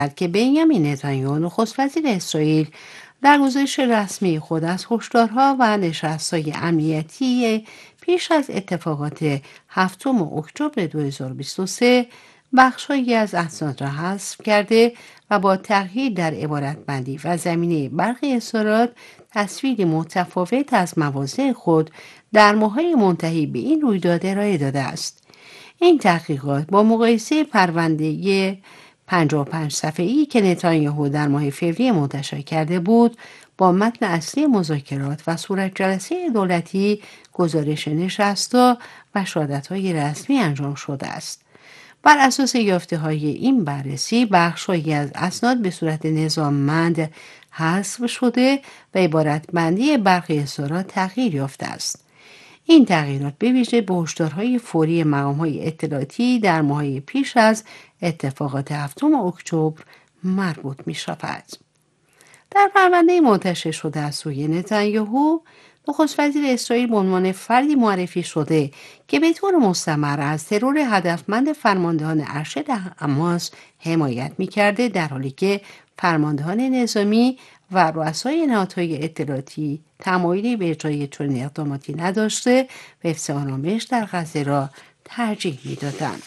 که بنیامین نتانیاهو نخست وزیر اسرائیل در گزارش رسمی خود از هشدارها و نشست‌های امنیتی پیش از اتفاقات 7 اکتبر 2023 بخش‌هایی از اسناد را حذف کرده و با تغییر در عبارتبندی و زمینه برخی اظهارات تصویری متفاوت از مواضع خود در ماه‌های منتهی به این رویداد ارائه داده است. این تحقیقات با مقایسه پرونده 55 صفحه‌ای که نتانیاهو در ماه فوریه منتشر کرده بود با متن اصلی مذاکرات و صورت جلسه دولتی، گزارش نشست‌ها و شهادت‌های رسمی انجام شده است. بر اساس یافته‌های این بررسی بخش‌هایی از اسناد به صورت نظاممند حذف شده و عبارتبندی برخی اظهارات تغییر یافته است. این تغییرات به ویژه به هشدارهای فوری مقام‌های اطلاعاتی در ماه‌های پیش از اتفاقات 7 اکتبر مربوط می‌شود. در پرونده منتشر شده از سوی نتانیاهو، نخست وزیر اسرائیل به عنوان فردی معرفی شده که به طور مستمر از ترور هدفمند فرماندهان ارشد حماس حمایت می‌کرده، در حالی که فرماندهان نظامی و رؤسای نهادهای اطلاعاتی تمایلی به اجرای چنین اقداماتی نداشته و حفظ آرامش در غزه را ترجیح می‌دادند.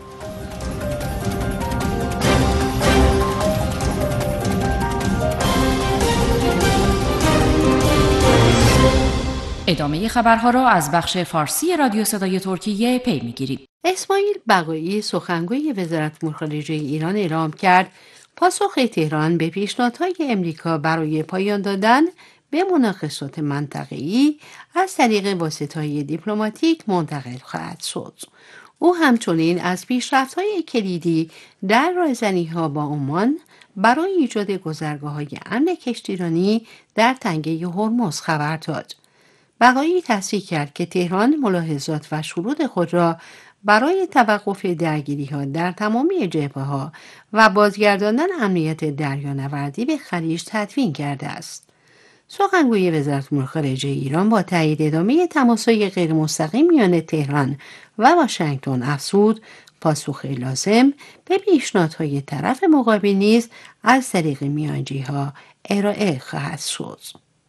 ادامه خبرها را از بخش فارسی رادیو صدای ترکیه پی می‌گیرید. اسماعیل بقایی، سخنگوی وزارت امور خارجه ایران، اعلام کرد پاسخ تهران به پیشنهادهای امریکا برای پایان دادن به مناقشات منطقه‌ای از طریق واسطه‌های دیپلماتیک منتقل خواهد شد. او همچنین از پیشرفت‌های کلیدی در رایزنی‌ها با عمان برای ایجاد گذرگاه‌های امن کشتیرانی در تنگه هرمز خبر داد. بقایی تصریح کرد که تهران ملاحظات و شروط خود را برای توقف درگیری‌ها در تمامی جبهه‌ها و بازگرداندن امنیت دریانوردی به خلیج تدوین کرده است. سخنگوی وزارت امور خارجه ایران با تایید ادامه تماس‌های غیرمستقیم میان تهران و واشنگتن افزود پاسخ لازم به پیشنهادهای طرف مقابل نیز از طریق میانجی‌ها ارائه خواهد شد.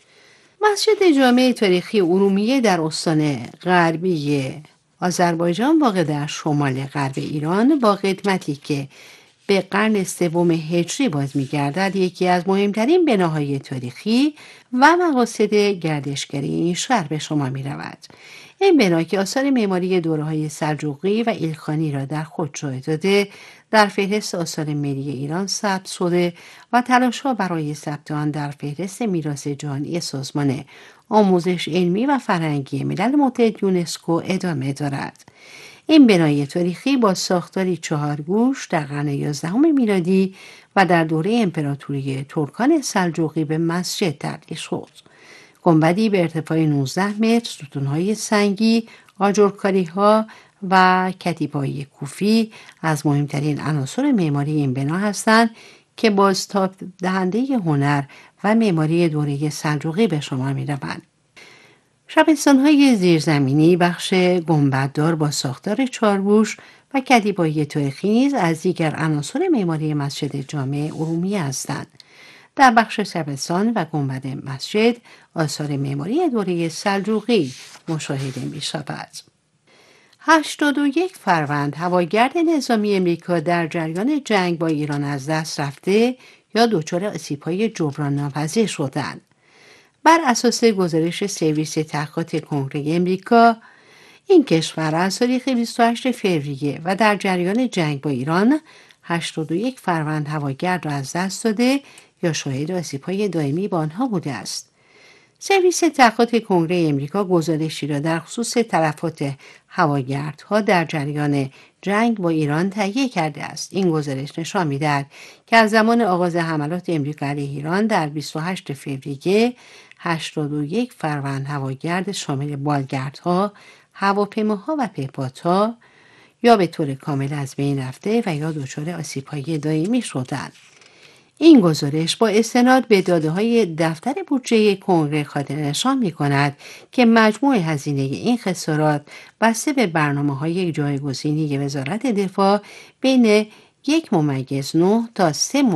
مسجد جامع تاریخی ارومیه در استان غربی آذربایجان واقع در شمال غرب ایران با قدمتی که به قرن 3 هجری باز می‌گردد، یکی از مهمترین بناهای تاریخی و مقاصد گردشگری این شهر به شما می‌رود. این بنا که آثار معماری دوره‌های سلجوقی و ایلخانی را در خود جای داده، در فهرست آثار ملی ایران ثبت شده و تلاش‌ها برای ثبت آن در فهرست میراث جهانی سازمان آموزش علمی و فرهنگی ملل متحد یونسکو ادامه دارد. این بنای تاریخی با ساختاری 4 گوش در قرن 11 میلادی و در دوره امپراتوری ترکان سلجوقی به مسجد تبدیل شد. گنبدی به ارتفاع 19 متر، ستون‌های سنگی، آجرکاری‌ها و کتیبه‌های کوفی از مهمترین عناصر معماری این بنا هستند که بازتاب دهنده هنر و معماری دوره سلجوقی به شمار می‌روند. شبستان‌های زیرزمینی، بخش گنبددار با ساختار 4 گوش و کتیبه‌های تاریخی نیز از دیگر عناصر معماری مسجد جامع ارومیه هستند. در بخش شبستان و گنبد مسجد آثار معماری دوره سلجوقی مشاهده می‌شود. 81 فروند هواگرد نظامی امریکا در جریان جنگ با ایران از دست رفته یا دچار آسیب‌های جبران ناپذیر شدند. بر اساس گزارش سرویس تحقیقات کنگره امریکا، این کشور از تاریخ 28 فوریه و در جریان جنگ با ایران 81 فروند هواگرد را از دست داده یا شاهد آسیب‌های دائمی با آنها بوده است. سرویس تحقیقات کنگره امریکا گزارشی را در خصوص تلفات هواگردها در جریان جنگ با ایران تهیه کرده است. این گزارش نشان می‌دهد که از زمان آغاز حملات امریکا علیه ایران در 28 فوریه 81 فروند هواگرد شامل بالگردها، هواپیماها و پهپادها یا به طور کامل از بین رفته و یا دچار آسیب‌های دائمی شدند. این گزارش با استناد به داده‌های دفتر بودجه کنگره خاطر نشان می‌کند که مجموع هزینه این خسارات بسته به برنامه‌های جایگزینی وزارت دفاع بین 1.9 تا 3